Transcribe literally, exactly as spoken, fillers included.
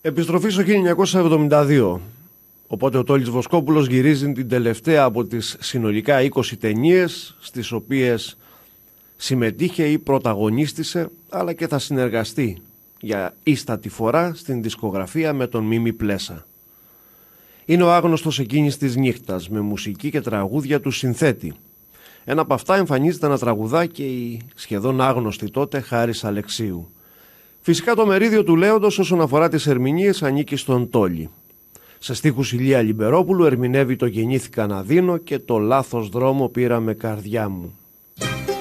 Επιστροφή στο χίλια εννιακόσια εβδομήντα δύο. Οπότε ο Τόλης Βοσκόπουλος γυρίζει την τελευταία από τις συνολικά είκοσι ταινίες στις οποίες συμμετείχε ή πρωταγωνίστησε, αλλά και θα συνεργαστεί για ίστατη φορά στην δισκογραφία με τον Μίμη Πλέσα. Είναι ο άγνωστος εκείνης της νύχτας, με μουσική και τραγούδια του συνθέτη. Ένα από αυτά εμφανίζεται να τραγουδά και η σχεδόν άγνωστη τότε Χάρης Αλεξίου. Φυσικά το μερίδιο του λέοντος όσον αφορά τις ερμηνείες ανήκει στον Τόλη. Σε στίχους Ηλία Λιμπερόπουλου ερμηνεύει το «Γεννήθηκα να δίνω» και «Το λάθος δρόμο πήραμε καρδιά μου».